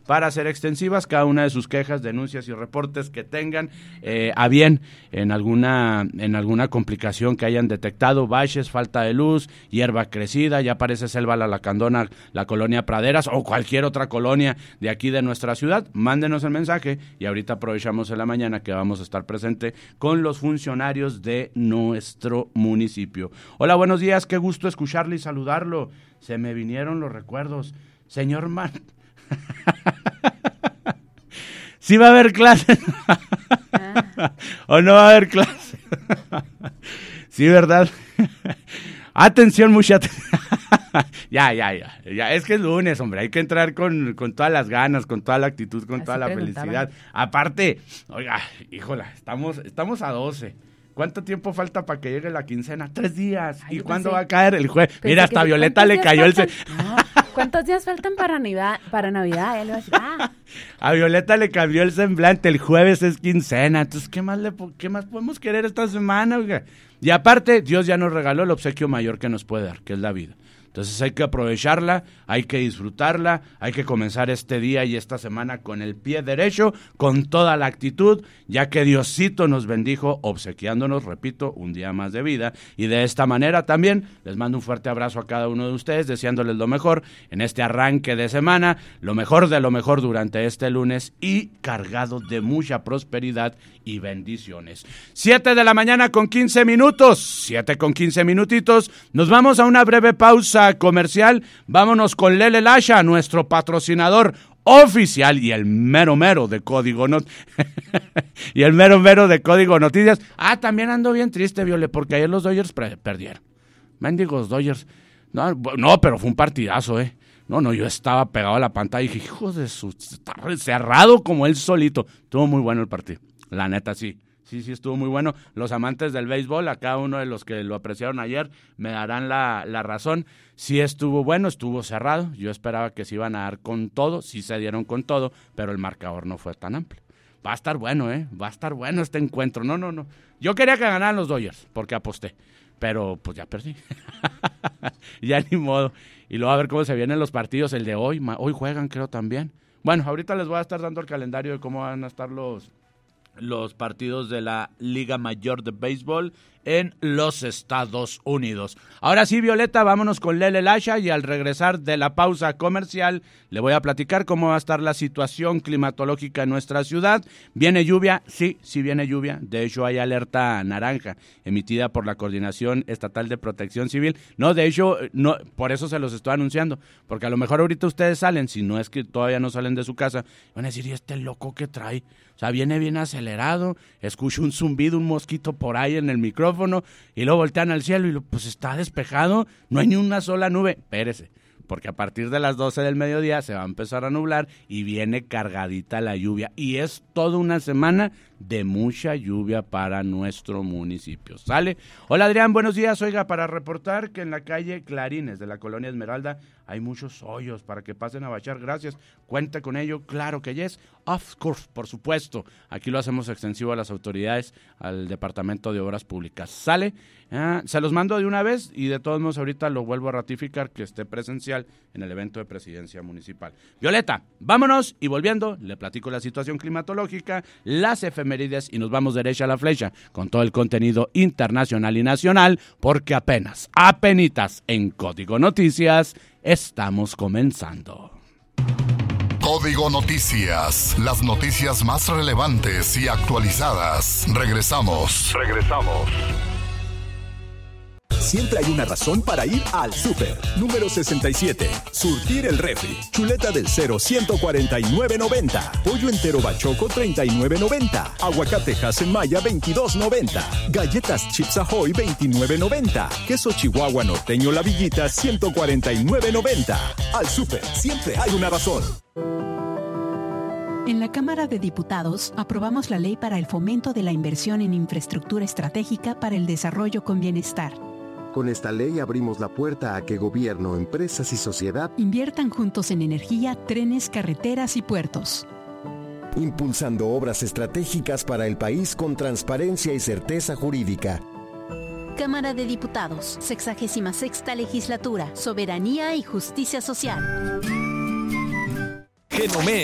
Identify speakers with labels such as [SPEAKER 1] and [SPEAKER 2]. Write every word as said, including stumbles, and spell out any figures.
[SPEAKER 1] para hacer extensivas cada una de sus quejas, denuncias y reportes que tengan eh, a bien en alguna, en alguna complicación que hayan detectado, baches, falta de luz, hierba crecida, ya parece selva la lacandona, la colonia Praderas o cualquier otra colonia de aquí de nuestra ciudad. Mándenos el mensaje y ahorita aprovechamos en la mañana que vamos a estar presente con los funcionarios de nuestro municipio. Hola, buenos días, qué gusto escucharle y saludarlo. Se me vinieron los recuerdos. Señor Man... ¿Sí va a haber clase? Ah. ¿O no va a haber clase? Sí, ¿verdad? Atención, mucha atención. Ya, ya, ya, ya. Es que es lunes, hombre. Hay que entrar con, con todas las ganas, con toda la actitud, con Así toda la felicidad. Aparte, oiga, híjola, estamos, estamos a doce. ¿Cuánto tiempo falta para que llegue la quincena? Tres días. Ay, ¿Y cuándo pensé, va a caer el jueves? Mira, hasta Violeta le cayó el... Se...
[SPEAKER 2] No, ¿cuántos días faltan para Navidad? Para Navidad, él va a decir, ah.
[SPEAKER 1] A Violeta le cambió el semblante, el jueves es quincena. Entonces, ¿qué más, le, qué más podemos querer esta semana? Oiga? Y aparte, Dios ya nos regaló el obsequio mayor que nos puede dar, que es la vida. Entonces hay que aprovecharla, hay que disfrutarla, hay que comenzar este día y esta semana con el pie derecho, con toda la actitud, ya que Diosito nos bendijo obsequiándonos, repito, un día más de vida. Y de esta manera también les mando un fuerte abrazo a cada uno de ustedes, deseándoles lo mejor en este arranque de semana, lo mejor de lo mejor durante este lunes y cargado de mucha prosperidad y bendiciones. Siete de la mañana con quince minutos, siete con quince minutitos, nos vamos a una breve pausa comercial. Vámonos con Lele Lasha, nuestro patrocinador oficial y el mero mero de Código Not y el mero mero de Código Noticias. Ah, también ando bien triste, Viole, porque ayer los Dodgers pre- perdieron. Mendigos Dodgers. No, no, pero fue un partidazo, eh. No, no, yo estaba pegado a la pantalla y dije, hijo de su... Está cerrado como él solito. Estuvo muy bueno el partido. La neta, sí. Sí, sí, estuvo muy bueno. Los amantes del béisbol, a cada uno de los que lo apreciaron ayer, me darán la, la razón. Sí estuvo bueno, estuvo cerrado. Yo esperaba que se iban a dar con todo, sí se dieron con todo, pero el marcador no fue tan amplio. Va a estar bueno, ¿eh? Va a estar bueno este encuentro. No, no, no. Yo quería que ganaran los Dodgers, porque aposté. Pero, pues ya perdí. Ya ni modo. Y luego a ver cómo se vienen los partidos. El de hoy, hoy juegan, creo, también. Bueno, ahorita les voy a estar dando el calendario de cómo van a estar los... los partidos de la Liga Mayor de Béisbol en los Estados Unidos. Ahora sí, Violeta, vámonos con Lele Lasha y al regresar de la pausa comercial le voy a platicar cómo va a estar la situación climatológica en nuestra ciudad. ¿Viene lluvia? Sí, sí viene lluvia. De hecho, hay alerta naranja emitida por la Coordinación Estatal de Protección Civil. No, de hecho, no, por eso se los estoy anunciando, porque a lo mejor ahorita ustedes salen, si no es que todavía no salen de su casa, van a decir, ¿y este loco qué trae? O sea, viene bien acelerado, escucho un zumbido, un mosquito por ahí en el micrófono, y luego voltean al cielo y lo, pues está despejado, no hay ni una sola nube. Espérese, porque a partir de las doce del mediodía se va a empezar a nublar y viene cargadita la lluvia. Y es toda una semana de mucha lluvia para nuestro municipio. ¿Sale? Hola, Adrián, buenos días. Oiga, para reportar que en la calle Clarines de la Colonia Esmeralda hay muchos hoyos para que pasen a bachar. Gracias. Cuenta con ello. Claro que yes. Of course, por supuesto. Aquí lo hacemos extensivo a las autoridades, al Departamento de Obras Públicas. ¿Sale? Ah, se los mando de una vez y de todos modos ahorita lo vuelvo a ratificar que esté presencial en el evento de presidencia municipal. Violeta, vámonos y volviendo, le platico la situación climatológica, las efemérides y nos vamos derecha a la flecha con todo el contenido internacional y nacional, porque apenas, apenitas en Código Noticias, estamos comenzando.
[SPEAKER 3] Código Noticias, las noticias más relevantes y actualizadas. Regresamos, regresamos.
[SPEAKER 4] Siempre hay una razón para ir al súper. Número sesenta y siete. Surtir el refri. Chuleta del cero, ciento cuarenta y nueve noventa. Pollo entero bachoco, treinta y nueve noventa. Aguacate Hass-en-Maya, veintidós noventa. Galletas Chips Ahoy, veintinueve noventa. Queso Chihuahua Norteño La Villita, ciento cuarenta y nueve noventa. Al súper, siempre hay una razón.
[SPEAKER 5] En la Cámara de Diputados aprobamos la ley para el fomento de la inversión en infraestructura estratégica para el desarrollo con bienestar.
[SPEAKER 6] Con esta ley abrimos la puerta a que gobierno, empresas y sociedad
[SPEAKER 5] inviertan juntos en energía, trenes, carreteras y puertos.
[SPEAKER 6] Impulsando obras estratégicas para el país con transparencia y certeza jurídica.
[SPEAKER 7] Cámara de Diputados, sexagésima sexta Legislatura, Soberanía y Justicia Social.
[SPEAKER 4] Genomé.